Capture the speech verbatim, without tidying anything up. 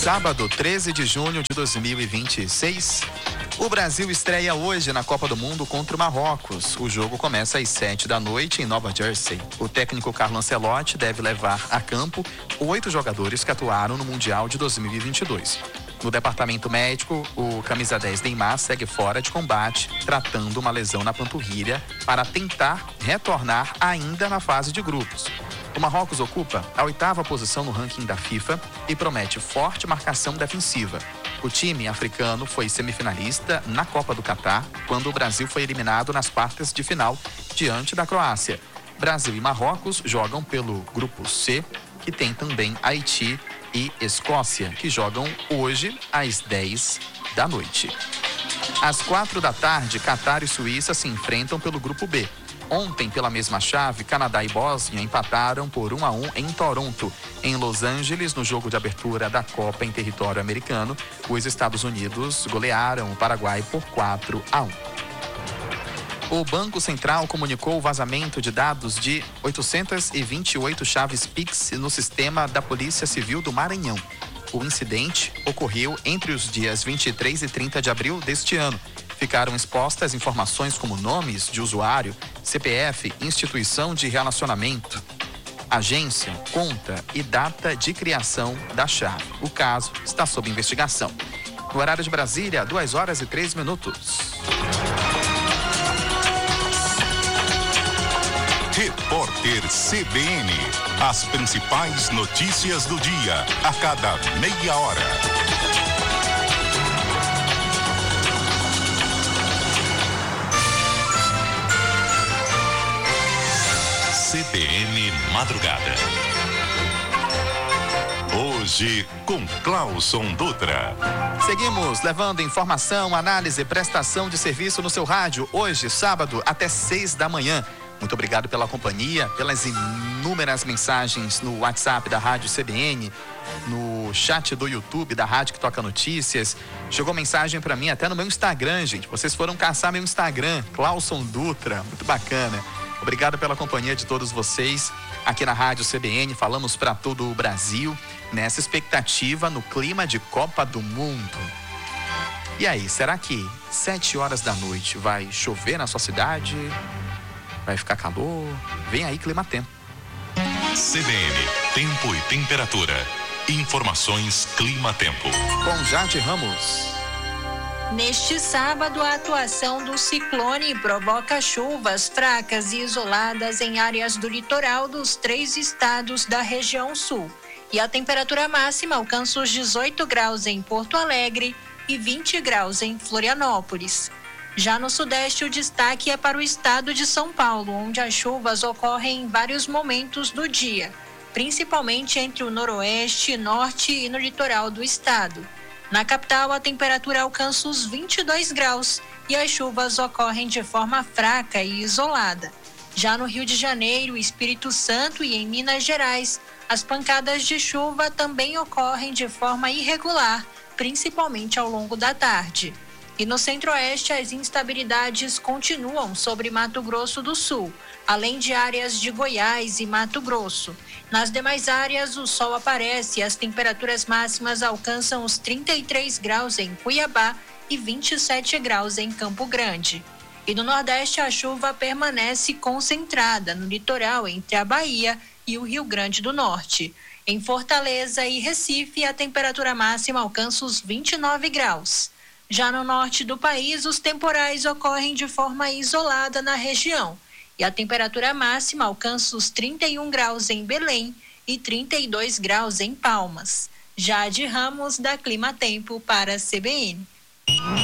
Sábado, treze de junho de dois mil e vinte e seis. O Brasil estreia hoje na Copa do Mundo contra o Marrocos. O jogo começa às sete da noite em Nova Jersey. O técnico Carlo Ancelotti deve levar a campo oito jogadores que atuaram no Mundial de dois mil e vinte e dois. No departamento médico, o camisa dez Neymar segue fora de combate, tratando uma lesão na panturrilha para tentar retornar ainda na fase de grupos. O Marrocos ocupa a oitava posição no ranking da FIFA e promete forte marcação defensiva. O time africano foi semifinalista na Copa do Catar, quando o Brasil foi eliminado nas quartas de final diante da Croácia. Brasil e Marrocos jogam pelo grupo C, que tem também Haiti e Escócia, que jogam hoje às dez da noite. Às quatro da tarde, Catar e Suíça se enfrentam pelo grupo B. Ontem, pela mesma chave, Canadá e Bósnia empataram por um a um em Toronto. Em Los Angeles, no jogo de abertura da Copa em território americano, os Estados Unidos golearam o Paraguai por quatro a um. O Banco Central comunicou o vazamento de dados de oitocentas e vinte e oito chaves Pix no sistema da Polícia Civil do Maranhão. O incidente ocorreu entre os dias vinte e três e trinta de abril deste ano. Ficaram expostas informações como nomes de usuário, C P F, instituição de relacionamento, agência, conta e data de criação da chave. O caso está sob investigação. No horário de Brasília, duas horas e três minutos. Repórter C B N. As principais notícias do dia, a cada meia hora. C B N Madrugada. Hoje com Clauson Dutra. Seguimos levando informação, análise e prestação de serviço no seu rádio. Hoje, sábado, até seis da manhã. Muito obrigado pela companhia, pelas inúmeras mensagens no WhatsApp da Rádio C B N, no chat do YouTube da Rádio que Toca Notícias. Chegou mensagem pra mim até no meu Instagram, gente. Vocês foram caçar meu Instagram, Clauson Dutra. Muito bacana. Obrigado pela companhia de todos vocês aqui na Rádio C B N. Falamos para todo o Brasil nessa expectativa no clima de Copa do Mundo. E aí, será que sete horas da noite vai chover na sua cidade? Vai ficar calor? Vem aí Clima Tempo. C B N, tempo e temperatura. Informações Clima Tempo. Com Jade Ramos. Neste sábado, a atuação do ciclone provoca chuvas fracas e isoladas em áreas do litoral dos três estados da região sul. E a temperatura máxima alcança os dezoito graus em Porto Alegre e vinte graus em Florianópolis. Já no sudeste, o destaque é para o estado de São Paulo, onde as chuvas ocorrem em vários momentos do dia, principalmente entre o noroeste, norte e no litoral do estado. Na capital, a temperatura alcança os vinte e dois graus e as chuvas ocorrem de forma fraca e isolada. Já no Rio de Janeiro, Espírito Santo e em Minas Gerais, as pancadas de chuva também ocorrem de forma irregular, principalmente ao longo da tarde. E no centro-oeste, as instabilidades continuam sobre Mato Grosso do Sul, além de áreas de Goiás e Mato Grosso. Nas demais áreas, o sol aparece e as temperaturas máximas alcançam os trinta e três graus em Cuiabá e vinte e sete graus em Campo Grande. E no Nordeste, a chuva permanece concentrada no litoral entre a Bahia e o Rio Grande do Norte. Em Fortaleza e Recife, a temperatura máxima alcança os vinte e nove graus. Já no norte do país, os temporais ocorrem de forma isolada na região e a temperatura máxima alcança os trinta e um graus em Belém e trinta e dois graus em Palmas. Jade Ramos, da Clima Tempo, para a C B N.